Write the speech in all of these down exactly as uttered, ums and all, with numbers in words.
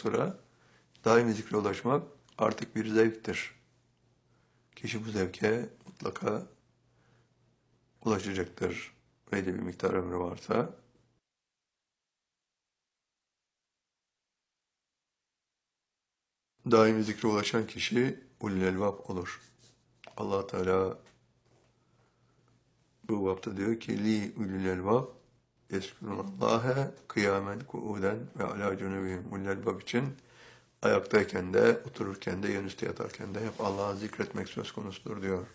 sonra daimi zikre ulaşmak artık bir zevktir. Kişi bu zevke mutlaka ulaşacaktır. Belli bir miktar ömrü varsa. Daimi zikre ulaşan kişi ulul elbab olur. Allah Teala bu bapta diyor ki li ulul elbab yeskurunallaha kıyamen kuuden ve ala cunubihim. Ulul elbab için ayaktayken de, otururken de, yan üstü yatarken de hep Allah'ı zikretmek söz konusudur diyor.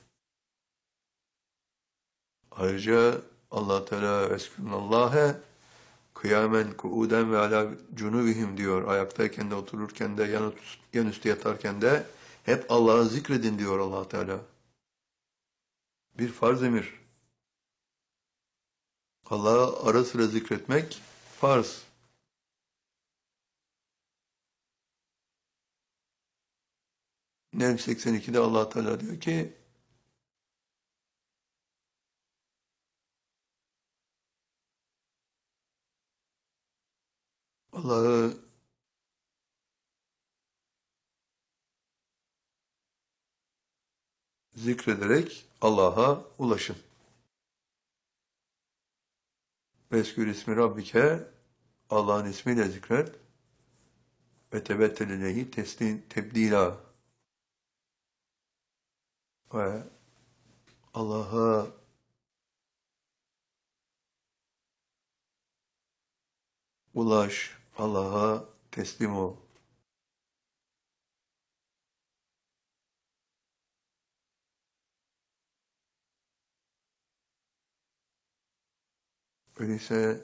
Ayrıca Allah Teala eskurunallaha kıyamen kuuden ve ala cunubihim diyor. Ayaktayken de, otururken de, yan, yan üstü yatarken de hep Allah'ı zikredin diyor Allah Teala. Bir farz emir. Allah'ı ara sıra zikretmek farz. Nehl seksen ikide Allah Teala diyor ki Allah'ı zikrederek Allah'a ulaşın. Veskür ismi Rabbike, Allah'ın ismiyle zikret ve tebettel ileyhi teslim tebdila ve Allah'a ulaş, Allah'a teslim ol. Öyleyse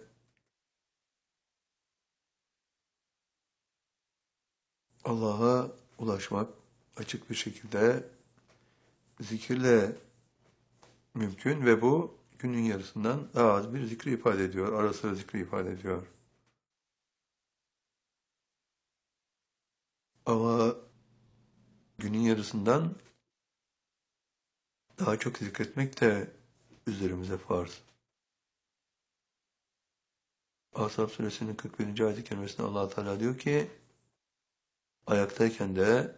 Allah'a ulaşmak açık bir şekilde zikirle mümkün ve bu günün yarısından daha az bir zikri ifade ediyor, ara sıra zikri ifade ediyor. Ama günün yarısından daha çok zikretmek de üzerimize farz. Ahzab suresinin kırk birinci ayet-i kerimesinde Allah Teala diyor ki ayaktayken de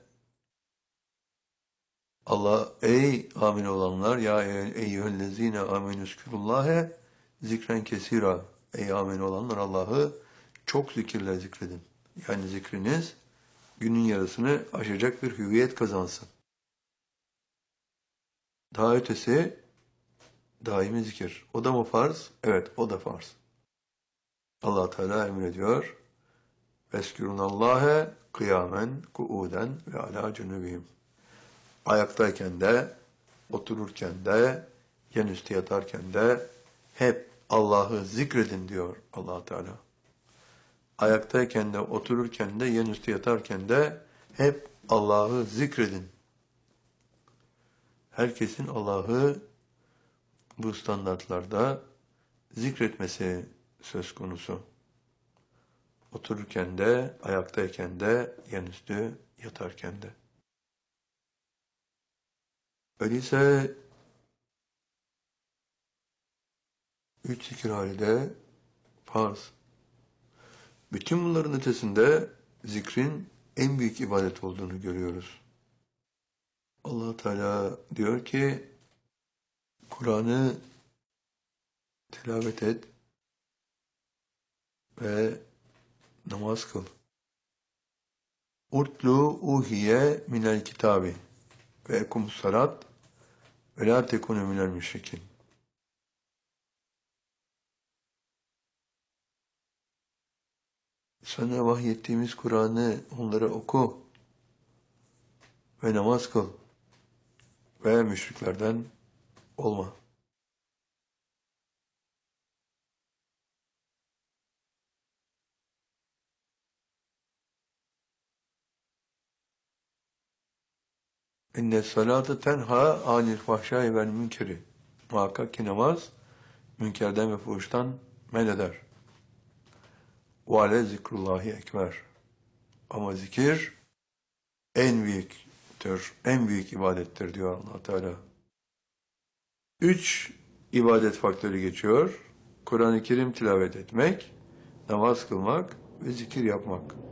Allah ey amin olanlar ya eyyühellezine aminüskürullâhe zikren kesira ey amin olanlar Allah'ı çok zikirle zikredin. Yani zikriniz günün yarısını aşacak bir hüviyet kazansın. Daha ötesi daimi zikir. O da mı farz? Evet, o da farz. Allah Teala emrediyor. Veskürunallâhe kıyamen kuuden ve alâ cunubihim. Ayaktayken de, otururken de, yan üstü yatarken de hep Allah'ı zikredin diyor Allah Teala. Ayaktayken de, otururken de, yan üstü yatarken de hep Allah'ı zikredin. Herkesin Allah'ı bu standartlarda zikretmesi söz konusu. Otururken de, ayaktayken de, yan üstü yatarken de. Öyleyse üç zikir hali de farz. Bütün bunların ötesinde zikrin en büyük ibadet olduğunu görüyoruz. Allah Teala diyor ki Kur'an'ı tilavet et ve namaz kıl. Utlu uhiye minel kitabi ve ekumus salat ve la tekunu minel müşrikin. Sana vahyettiğimiz Kur'an'ı onlara oku ve namaz kıl ve müşriklerden olma. İnne salate tenha anil fahşai vel münkeri. Muhakkak ki namaz münkerden ve fuhuştan men eder. Ve ale zikrullahi ekber. Ama zikir en büyüktür, en büyük ibadettir diyor Allah Teala. Üç ibadet faktörü geçiyor. Kur'an-ı Kerim tilavet etmek, namaz kılmak ve zikir yapmak.